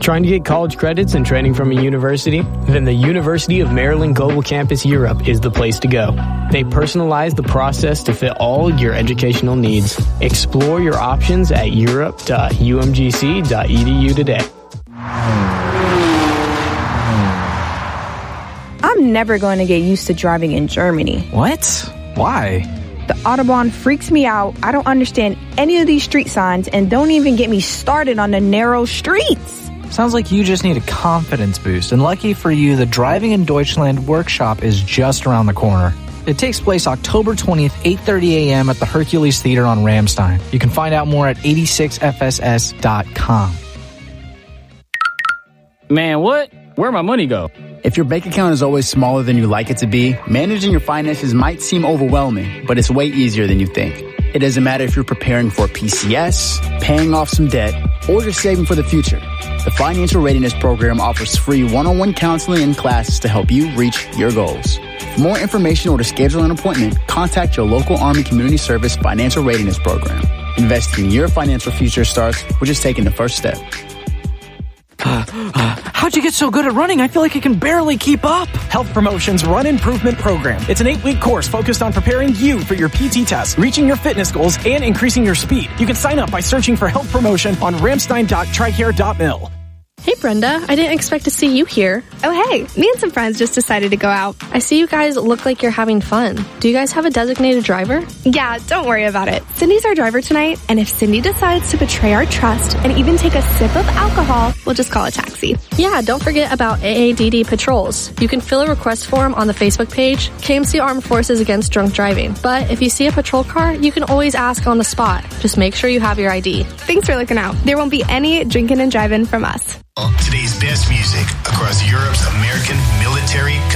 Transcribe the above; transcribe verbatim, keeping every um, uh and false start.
Trying to get college credits and training from a university? Then the University of Maryland Global Campus Europe is the place to go. They personalize the process to fit all your educational needs. Explore your options at europe dot u m g c dot e d u today. I'm never going to get used to driving in Germany. What? Why? The Autobahn freaks me out. I don't understand any of these street signs, and don't even get me started on the narrow streets. Sounds like you just need a confidence boost, and lucky for you, the Driving in Deutschland workshop is just around the corner. It takes place October twentieth, eight thirty a.m. at the Hercules Theater on Ramstein. You can find out more at eighty-six f s s dot com. Man, what? Where'd my money go? If your bank account is always smaller than you like it to be, managing your finances might seem overwhelming, but it's way easier than you think. It doesn't matter if you're preparing for a P C S, paying off some debt, or you're saving for the future. The Financial Readiness Program offers free one-on-one counseling and classes to help you reach your goals. For more information or to schedule an appointment, contact your local Army Community Service Financial Readiness Program. Investing in your financial future starts with just taking the first step. How'd you get so good at running? I feel like I can barely keep up. Health Promotion's Run Improvement Program. It's an eight-week course focused on preparing you for your P T test, reaching your fitness goals, and increasing your speed. You can sign up by searching for Health Promotion on ramstein dot tricare dot mil. Hey, Brenda. I didn't expect to see you here. Oh, hey. Me and some friends just decided to go out. I see you guys look like you're having fun. Do you guys have a designated driver? Yeah, don't worry about it. Cindy's our driver tonight, and if Cindy decides to betray our trust and even take a sip of alcohol, we'll just call a taxi. Yeah, don't forget about A A D D patrols. You can fill a request form on the Facebook page, K M C Armed Forces Against Drunk Driving. But if you see a patrol car, you can always ask on the spot. Just make sure you have your I D. Thanks for looking out. There won't be any drinking and driving from us. Today's best music across Europe's American military